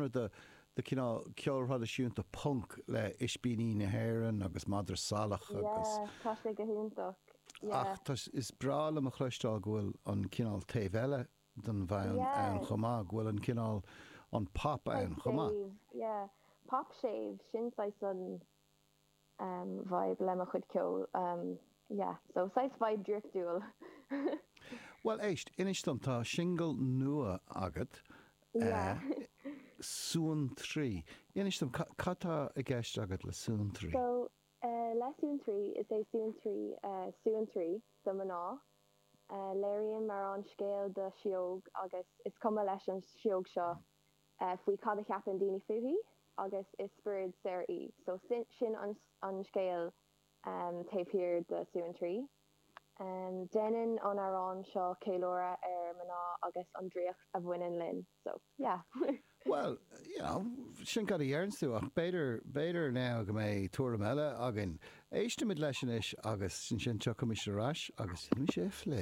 de cinál ceolrhad a siúnta punk le isbíní na hÉireann agus Madra Salach agus. Tá sé go húntaach. Ach, is brála a chluistáil bhfuil an cinál taobh eile den bhean an chumá, bhfuil an cinál an pop an chumá. Yeah, pop shave, sin sais an vibe le a chud ceol. Yeah, so sais vibe drift dual. Well, éist, inistom tá single nua agat. Sún 3. Inistom, catá a gceist agat le Sún 3? So, le Sún 3 is é Sún 3 sa maná. Léiríonn mar an scéal de siog agus is cuma leis an siog seo faoi cad a cheapan daoine fuhí agus is spirid séirí. So sin an scéal taobhthír de Sún 3. Denan an arán seo céilóra maná agus an dríocht a bhainean linn. So, yeah. Well, sin cad a dhearnstú ach beidir now go mé túram eile agin éistimid leis sin is agus sin tucha mis ras agus sin sé